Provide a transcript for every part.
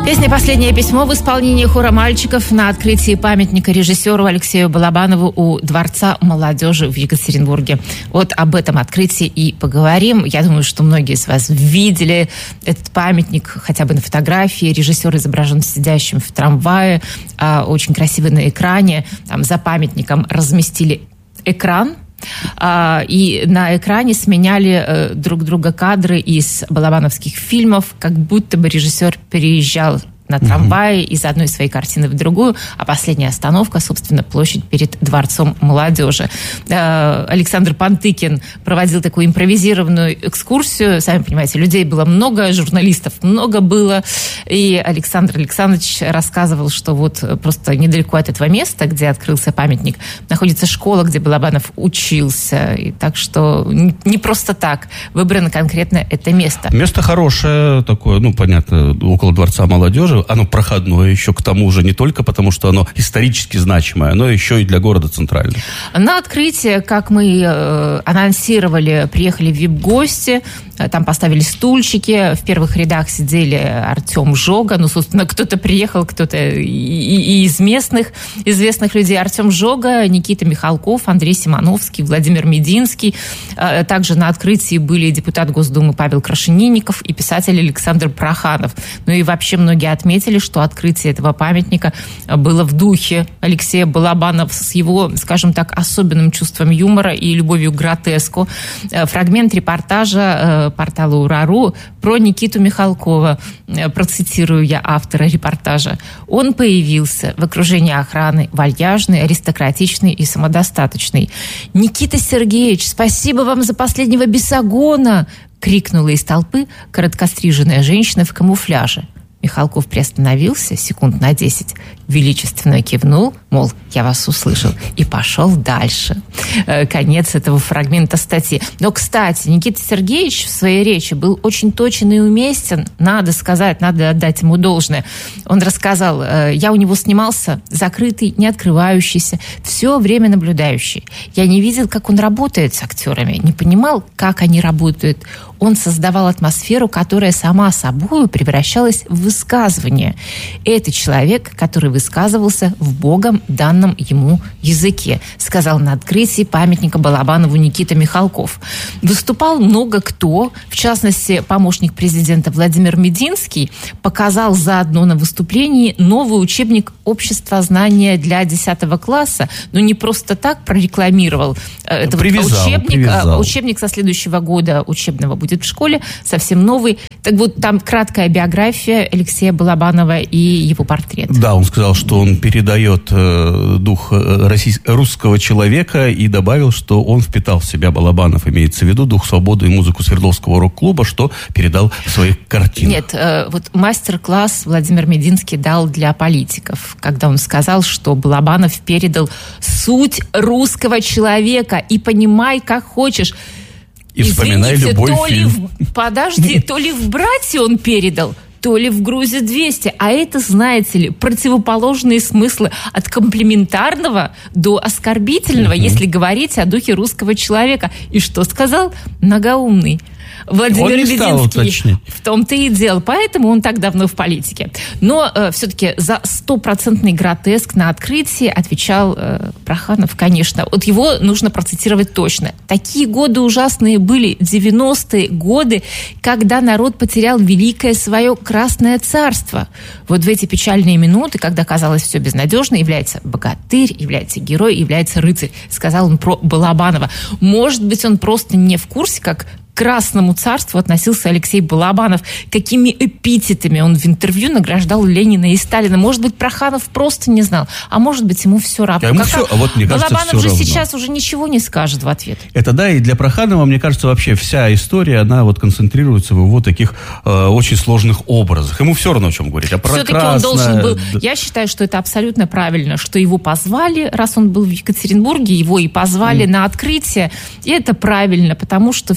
Песня «Последнее письмо» в исполнении хора мальчиков на открытии памятника режиссеру Алексею Балабанову у Дворца молодежи в Екатеринбурге. Вот об этом открытии и поговорим. Я думаю, что многие из вас видели этот памятник хотя бы на фотографии. Режиссер изображен сидящим в трамвае, очень красивый на экране. Там за памятником разместили экран. И на экране сменяли друг друга кадры из балабановских фильмов, как будто бы режиссер переезжал на трамвае из одной своей картины в другую, а последняя остановка, собственно, площадь перед Дворцом молодежи. Александр Пантыкин проводил такую импровизированную экскурсию. Сами понимаете, людей было много, журналистов много было. И Александр Александрович рассказывал, что вот просто недалеко от этого места, где открылся памятник, находится школа, где Балабанов учился. И так что не просто так выбрано конкретно это место. Место хорошее такое, понятно, около Дворца молодежи. Оно проходное еще, к тому же, не только потому, что оно исторически значимое, но еще и для города центрального. На открытие, как мы анонсировали, приехали вип-гости, там поставили стульчики, в первых рядах сидели Артем Жога, собственно, кто-то приехал, кто-то и из местных известных людей. Артем Жога, Никита Михалков, Андрей Симоновский, Владимир Мединский. Также на открытии были депутат Госдумы Павел Крашенинников и писатель Александр Проханов. И вообще многие отметили, что открытие этого памятника было в духе Алексея Балабанова с его, скажем так, особенным чувством юмора и любовью к гротеску. Фрагмент репортажа портала Ура.ру про Никиту Михалкова. Процитирую я автора репортажа. Он появился в окружении охраны, вальяжный, аристократичный и самодостаточный. «Никита Сергеевич, спасибо вам за последнего бесогона!» — крикнула из толпы короткостриженная женщина в камуфляже. Михалков приостановился секунд на 10, величественно кивнул, мол, я вас услышал, и пошел дальше. Конец этого фрагмента статьи. Но, кстати, Никита Сергеевич в своей речи был очень точен и уместен, надо сказать, надо отдать ему должное. Он рассказал, я у него снимался, закрытый, не открывающийся, все время наблюдающий. Я не видел, как он работает с актерами, не понимал, как они работают. Он создавал атмосферу, которая сама собой превращалась в высказывание. Это человек, который высказывался в Богом данном ему языке, сказал на открытии памятника Балабанову Никита Михалков. Выступал много кто, в частности, помощник президента Владимир Мединский показал заодно на выступлении новый учебник обществознания для 10 класса, но не просто так прорекламировал. Это учебник со следующего года учебного будет в школе, совсем новый. Так вот, там краткая биография Алексея Балабанова и его портрет. Да, он сказал, что он передает дух русского человека и добавил, что он впитал в себя, Балабанов, имеется в виду, дух свободы и музыку Свердловского рок-клуба, что передал в своих картинах. Нет, вот мастер-класс Владимир Мединский дал для политиков, когда он сказал, что Балабанов передал суть русского человека и понимай, как хочешь. И вспоминай любой фильм. Подожди, то ли в «Брате» он передал, то ли в «Грузе-200». А это, знаете ли, противоположные смыслы от комплиментарного до оскорбительного, если говорить о духе русского человека. И что сказал многоумный Владимир Мединский? В том-то и дело. Поэтому он так давно в политике. Но все-таки за 100% гротеск на открытии отвечал Проханов, конечно. Вот его нужно процитировать точно. Такие годы ужасные были 90-е годы, когда народ потерял великое свое Красное Царство. Вот в эти печальные минуты, когда казалось все безнадежно, является богатырь, является герой, является рыцарь. Сказал он про Балабанова. Может быть, он просто не в курсе, как к Красному Царству относился Алексей Балабанов, какими эпитетами он в интервью награждал Ленина и Сталина. Может быть, Проханов просто не знал, а может быть, ему все равно. Мне кажется, Балабанов же сейчас уже ничего не скажет в ответ. Это да, и для Проханова, мне кажется, вообще вся история, она вот концентрируется в его таких очень сложных образах. Ему все равно о чем говорить. Все-таки он должен был... Я считаю, что это абсолютно правильно, что его позвали, раз он был в Екатеринбурге, его и позвали на открытие. И это правильно, потому что все-таки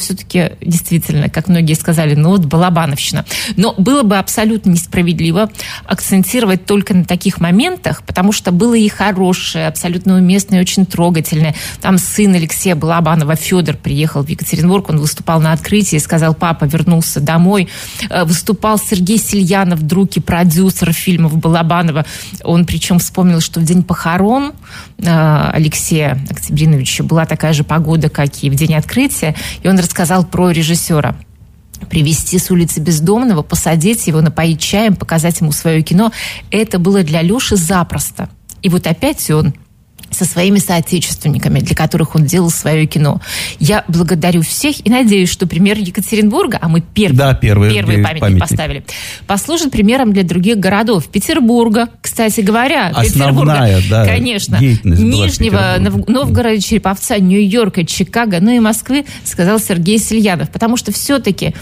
это действительно, как многие сказали, балабановщина. Но было бы абсолютно несправедливо акцентировать только на таких моментах, потому что было и хорошее, абсолютно уместное, очень трогательное. Там сын Алексея Балабанова, Федор, приехал в Екатеринбург, он выступал на открытии, сказал: папа вернулся домой. Выступал Сергей Сельянов, друг и продюсер фильмов Балабанова. Он причем вспомнил, что в день похорон Алексея Октябриновича была такая же погода, как и в день открытия, и он рассказал про режиссера. Привезти с улицы бездомного, посадить его, напоить чаем, показать ему свое кино. Это было для Леши запросто. И вот опять он со своими соотечественниками, для которых он делал свое кино. Я благодарю всех и надеюсь, что пример Екатеринбурга, а мы первый памятник поставили, послужит примером для других городов. Петербурга, кстати говоря. Основная, Петербурга, да, конечно. Нижнего Новгорода, Череповца, Нью-Йорка, Чикаго, ну и Москвы, сказал Сергей Сельянов. Потому что все-таки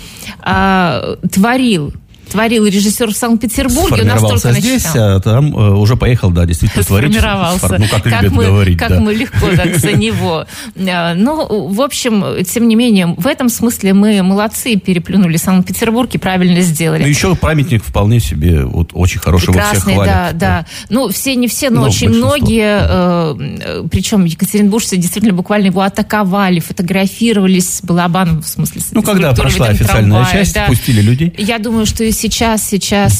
творил режиссер в Санкт-Петербурге. Сформировался здесь, а там уже поехал, да, действительно творить. Сформировался. Ну, как любят говорить. Как мы легко так за него. Ну, в общем, тем не менее, в этом смысле мы молодцы, переплюнули Санкт-Петербург и правильно сделали. Ну, еще памятник вполне себе вот, очень хороший, прекрасный, его все хвалят. Да. Ну, все, не все, но очень многие, причем екатеринбуржцы действительно буквально его атаковали, фотографировались с Балабановым, в смысле. Ну, когда прошла официальная часть, пустили людей. Я думаю, что и сейчас,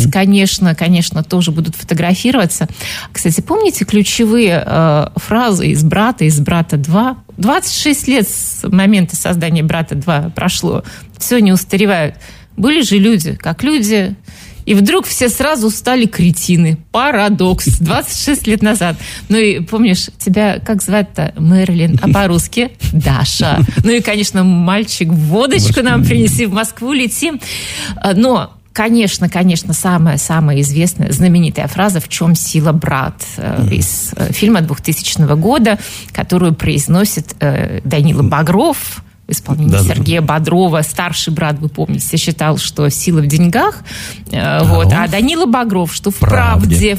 конечно, тоже будут фотографироваться. Кстати, помните ключевые фразы из «Брата», из «Брата 2»? 26 лет с момента создания «Брата 2» прошло. Все не устаревают. Были же люди, как люди, и вдруг все сразу стали кретины. Парадокс. 26 лет назад. Ну и помнишь, тебя как звать-то? Мэрилин, а по-русски Даша. Ну и, конечно, мальчик, водочку нам принеси, в Москву летим. Но конечно, самая известная, знаменитая фраза «В чем сила, брат?» из фильма 2000 года, которую произносит Данила Багров в исполнении Сергея Бодрова. Старший брат, вы помните, считал, что сила в деньгах. А Данила Багров, что в правде.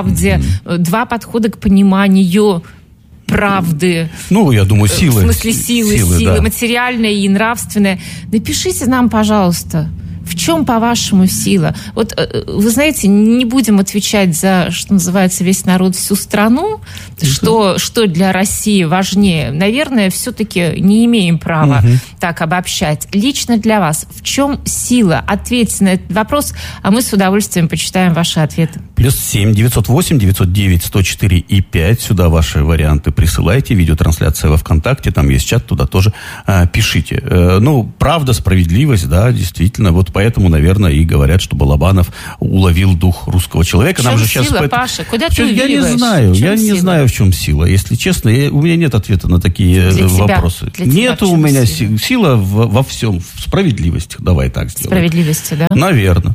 Два подхода к пониманию правды. Ну, я думаю, силы. В смысле силы, да. Материальная и нравственная. Напишите нам, пожалуйста, в чем, по-вашему, сила? Вот, вы знаете, не будем отвечать за, что называется, весь народ, всю страну, что для России важнее. Наверное, все-таки не имеем права так обобщать. Лично для вас, в чем сила? Ответьте на этот вопрос, а мы с удовольствием почитаем ваши ответы. +7 908 909 104 и 5. Сюда ваши варианты присылайте. Видеотрансляция во ВКонтакте, там есть чат, туда тоже пишите. Ну, правда, справедливость, да, действительно. Вот поэтому, наверное, и говорят, что Балабанов уловил дух русского человека. В чем сила, Паша? Куда ты увиливаешь? Я не знаю, в чем сила. Если честно, у меня нет ответа на такие вопросы. Нет у меня сила во всем. В справедливости. Давай так сделаем. Справедливости, да? Наверное.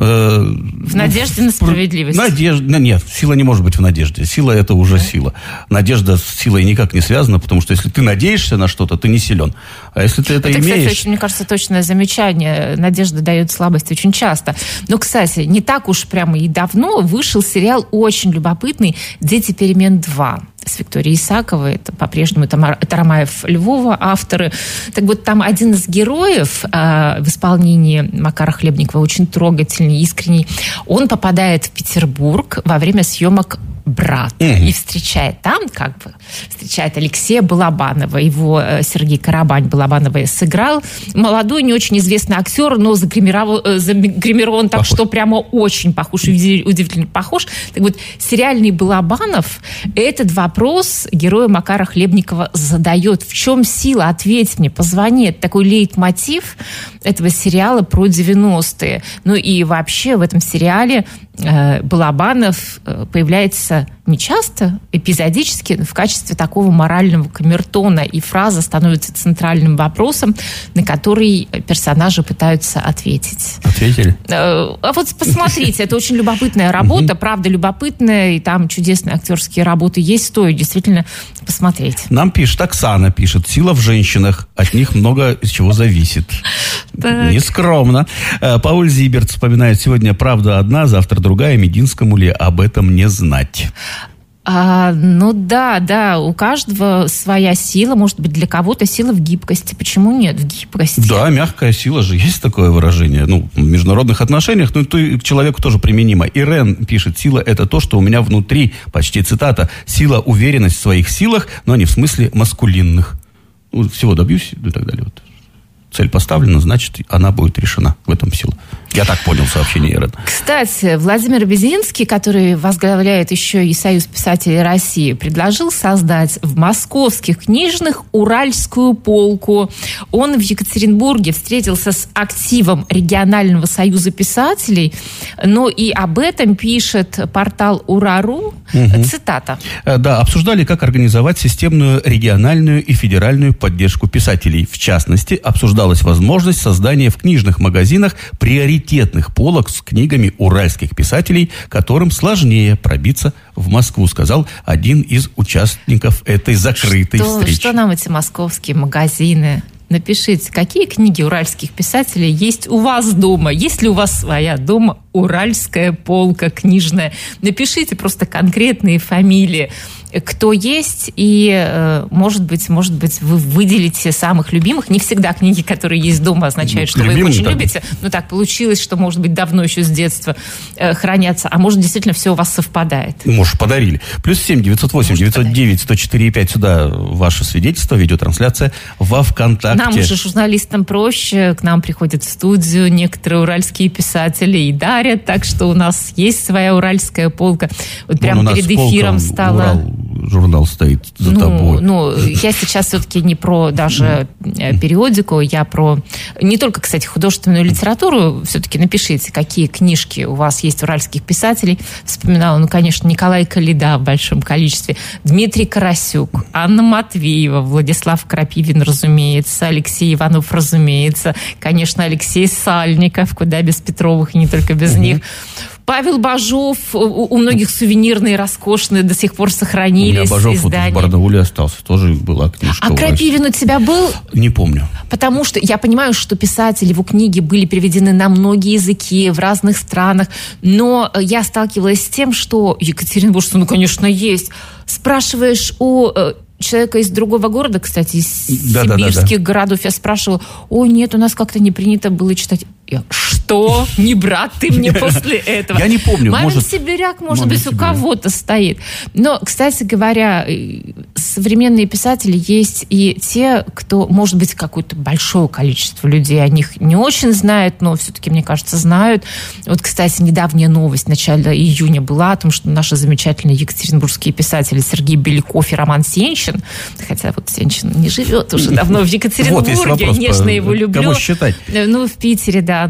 В надежде на справедливость. Нет, сила не может быть в надежде. Сила – это уже сила. Надежда с силой никак не связана, потому что если ты надеешься на что-то, ты не силен. А если ты это имеешь... Кстати, мне кажется, точное замечание. Надежда дает слабость очень часто. Но, кстати, не так уж прямо и давно вышел сериал очень любопытный «Дети перемен 2». С Викторией Исаковой, это по-прежнему Тарамаев, Львова, авторы. Так вот, там один из героев в исполнении Макара Хлебникова, очень трогательный, искренний, он попадает в Петербург во время съемок «Брата» и встречает Алексея Балабанова. Его Сергей Карабань Балабанова сыграл. Молодой, не очень известный актер, но загримирован так, что прямо очень похож, удивительно похож. Так вот, сериальный Балабанов этот вопрос герою Макара Хлебникова задает. В чем сила? Ответь мне, позвони. Это такой лейтмотив этого сериала про 90-е. Ну и вообще в этом сериале Балабанов появляется не часто, эпизодически, в качестве такого морального камертона, и фраза становится центральным вопросом, на который персонажи пытаются ответить. Ответили? А вот посмотрите, это очень любопытная работа, правда любопытная, и там чудесные актерские работы есть, стоит действительно посмотреть. Нам пишет, Оксана пишет, сила в женщинах, от них много из чего зависит. Нескромно. Пауль Зиберт вспоминает, сегодня правда одна, завтра другая, Мединскому ли об этом не знать? Ну да, у каждого своя сила, может быть, для кого-то сила в гибкости. Почему нет в гибкости? Да, мягкая сила же, есть такое выражение. В международных отношениях, то и к человеку тоже применимо. Ирен пишет: сила – это то, что у меня внутри, почти цитата, сила, уверенность в своих силах, но не в смысле маскулинных. Всего добьюсь и так далее. Цель поставлена, значит, она будет решена. В этом сила. Я так понял сообщение Ирен. Кстати, Владимир Безинский, который возглавляет еще и Союз писателей России, предложил создать в московских книжных уральскую полку. Он в Екатеринбурге встретился с активом регионального союза писателей, но и об этом пишет портал Ура.ру. Цитата. Да, обсуждали, как организовать системную региональную и федеральную поддержку писателей. В частности, обсуждалась возможность создания в книжных магазинах приоритетных полок с книгами уральских писателей, которым сложнее пробиться в Москву, сказал один из участников этой закрытой встречи. Что нам эти московские магазины? Напишите, какие книги уральских писателей есть у вас дома? Есть ли у вас своя дома уральская полка книжная? Напишите просто конкретные фамилии, кто есть, и, может быть, вы выделите самых любимых. Не всегда книги, которые есть дома, означают, что вы их очень любите. Но так получилось, что, может быть, давно еще с детства хранятся. А может, действительно, все у вас совпадает. Может, подарили. +7 908 909 104 5. Сюда ваше свидетельство, видеотрансляция во ВКонтакте. Нам уже, журналистам, проще. К нам приходят в студию некоторые уральские писатели и дарят. Так что у нас есть своя уральская полка. Вот прямо перед эфиром стало... Журнал стоит за тобой. Я сейчас все-таки не про даже периодику, я про не только, кстати, художественную литературу. Все-таки напишите, какие книжки у вас есть уральских писателей. Вспоминала, конечно, Николай Калида в большом количестве, Дмитрий Карасюк, Анна Матвеева, Владислав Крапивин, разумеется, Алексей Иванов, разумеется, конечно, Алексей Сальников, куда без Петровых и не только без них. Павел Бажов, у многих сувенирные, роскошные, до сих пор сохранились. У меня Бажов вот в Барнауле остался, тоже была книжка. А Крапивин у тебя был? Не помню. Потому что я понимаю, что писатели, его книги были переведены на многие языки в разных странах, но я сталкивалась с тем, что Екатеринбуржцы, конечно, есть. Спрашиваешь у человека из другого города, кстати, из сибирских городов, я спрашивала: нет, у нас как-то не принято было читать. Что? Не брат ты мне после этого? Я не помню. Мамин сибиряк, может быть, у кого-то стоит. Но, кстати говоря, современные писатели есть и те, кто, может быть, какое-то большое количество людей о них не очень знают, но все-таки, мне кажется, знают. Вот, кстати, недавняя новость в начале июня была о том, что наши замечательные екатеринбургские писатели Сергей Беляков и Роман Сенчин, хотя вот Сенчин не живет уже давно в Екатеринбурге, вот нежно его люблю. Кого считать? В Питере, да.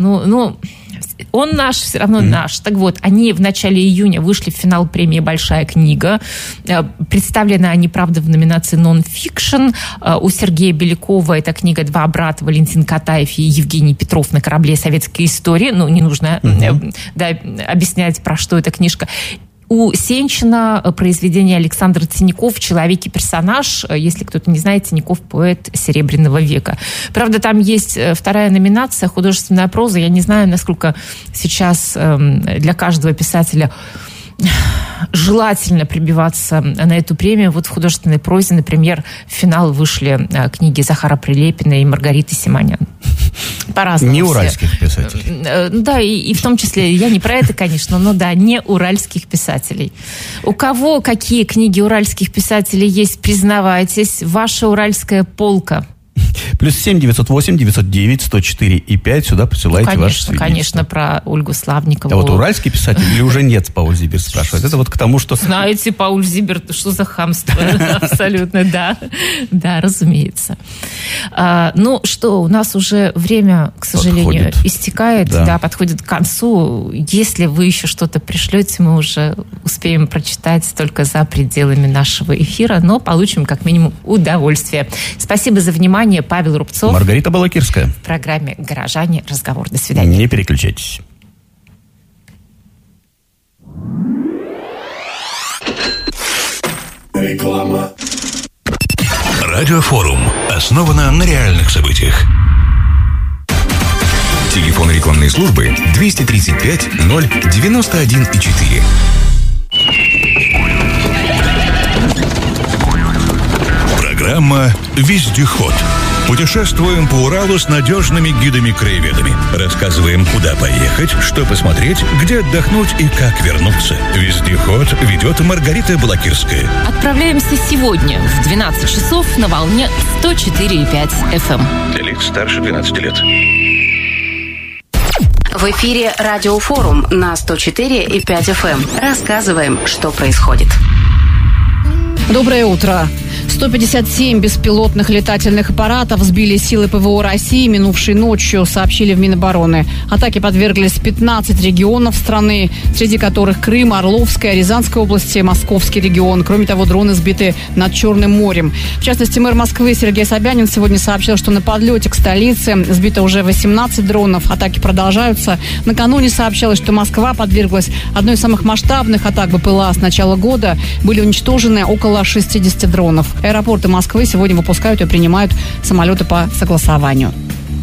Он наш, все равно наш. Так вот, они в начале июня вышли в финал премии «Большая книга». Представлены они, правда, в номинации «Нон-фикшн». У Сергея Белякова эта книга «Два брата» Валентин Катаев и Евгений Петров на корабле советской истории. Не нужно объяснять, про что эта книжка. У Сенчина произведение Александра Тиняков «Человек и персонаж». Если кто-то не знает, Тиняков – поэт Серебряного века. Правда, там есть вторая номинация – художественная проза. Я не знаю, насколько сейчас для каждого писателя желательно прибиваться на эту премию. Вот в художественной прозе, например, в финал вышли книги Захара Прилепина и Маргариты Симонян. По-разному. Не уральских писателей. Да, и в том числе, я не про это, конечно, но да, не уральских писателей. У кого какие книги уральских писателей есть, признавайтесь. Ваша уральская полка. +7 908 909 104 и 5. Сюда присылайте ваши свидетельства. Конечно, про Ольгу Славникову. А вот уральский писатель или уже нет, Пауль Зиберт спрашивает. Это вот к тому, что... Знаете, Пауль Зиберт, что за хамство? Абсолютно, да. Да, разумеется. Что, у нас уже время, к сожалению, истекает. Да, подходит к концу. Если вы еще что-то пришлете, мы уже успеем прочитать только за пределами нашего эфира, но получим как минимум удовольствие. Спасибо за внимание. Павел Рубцов. Маргарита Балакирская. В программе «Горожане. Разговор». До свидания. Не переключайтесь. Реклама. Радиофорум основано на реальных событиях. Телефон рекламной службы 235 091 4. Программа «Вездеход». Путешествуем по Уралу с надежными гидами-краеведами. Рассказываем, куда поехать, что посмотреть, где отдохнуть и как вернуться. «Вездеход» ведет Маргарита Балакирская. Отправляемся сегодня в 12 часов на волне 104,5 FM. Для лиц старше 12 лет. В эфире «Радиофорум» на 104,5 FM. Рассказываем, что происходит. Доброе утро. 157 беспилотных летательных аппаратов сбили силы ПВО России минувшей ночью, сообщили в Минобороны. Атаке подверглись 15 регионов страны, среди которых Крым, Орловская, Рязанская области, Московский регион. Кроме того, дроны сбиты над Черным морем. В частности, мэр Москвы Сергей Собянин сегодня сообщил, что на подлете к столице сбито уже 18 дронов. Атаки продолжаются. Накануне сообщалось, что Москва подверглась одной из самых масштабных атак БПЛА с начала года. Были уничтожены около 60 дронов. Аэропорты Москвы сегодня выпускают и принимают самолеты по согласованию.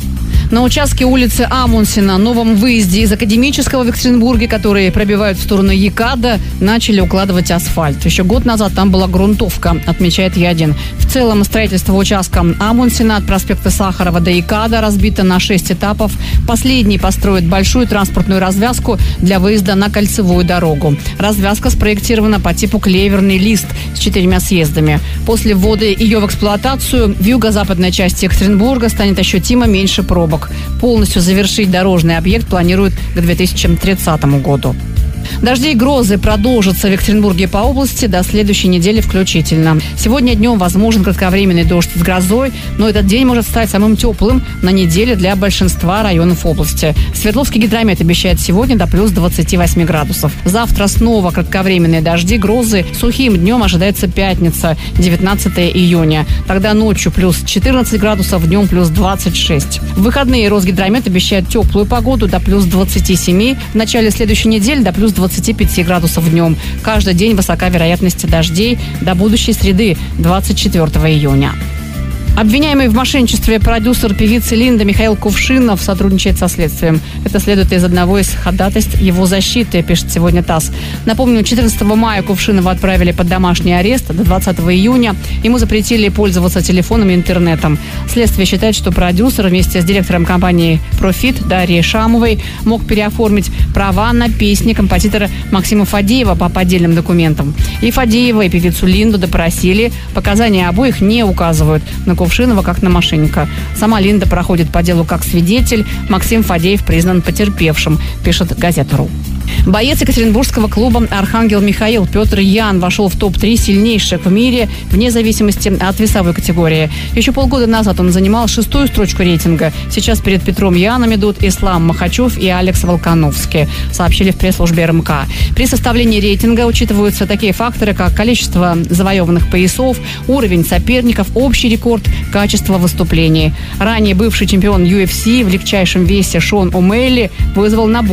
На участке улицы Амундсена, новом выезде из Академического в Екатеринбурге, которые пробивают в сторону ЕКАДа, начали укладывать асфальт. Еще год назад там была грунтовка, отмечает Е1. В целом строительство участка Амундсена от проспекта Сахарова до ЕКАДа разбито на 6 этапов. Последний построит большую транспортную развязку для выезда на кольцевую дорогу. Развязка спроектирована по типу клеверный лист с 4 съездами. После ввода ее в эксплуатацию в юго-западной части Екатеринбурга станет ощутимо меньше пробок. Полностью завершить дорожный объект планируют к 2030 году. Дожди и грозы продолжатся в Екатеринбурге по области до следующей недели включительно. Сегодня днем возможен кратковременный дождь с грозой, но этот день может стать самым теплым на неделе для большинства районов области. Свердловский гидромет обещает сегодня до плюс 28 градусов. Завтра снова кратковременные дожди, грозы. Сухим днем ожидается пятница, 19 июня. Тогда ночью плюс 14 градусов, днем плюс 26. В выходные Росгидромет обещает теплую погоду до плюс 27. В начале следующей недели до плюс 25 градусов днем. Каждый день высока вероятность дождей до будущей среды, 24 июня. Обвиняемый в мошенничестве продюсер певицы Линда Михаил Кувшинов сотрудничает со следствием. Это следует из одного из ходатайств его защиты, пишет сегодня ТАСС. Напомню, 14 мая Кувшинова отправили под домашний арест до 20 июня. Ему запретили пользоваться телефоном и интернетом. Следствие считает, что продюсер вместе с директором компании «Профит» Дарьей Шамовой мог переоформить права на песни композитора Максима Фадеева по поддельным документам. И Фадеева, и певицу Линду допросили. Показания обоих не указывают на Кувшинова как на мошенника. Сама Линда проходит по делу как свидетель. Максим Фадеев признан потерпевшим, пишет газета.ру. Боец екатеринбургского клуба «Архангел Михаил» Петр Ян вошел в топ-3 сильнейших в мире вне зависимости от весовой категории. Еще полгода назад он занимал 6-ю строчку рейтинга. Сейчас перед Петром Яном идут Ислам Махачев и Алекс Волконовский, сообщили в пресс-службе РМК. При составлении рейтинга учитываются такие факторы, как количество завоеванных поясов, уровень соперников, общий рекорд, качество выступлений. Ранее бывший чемпион UFC в легчайшем весе Шон О'Мелли вызвал набор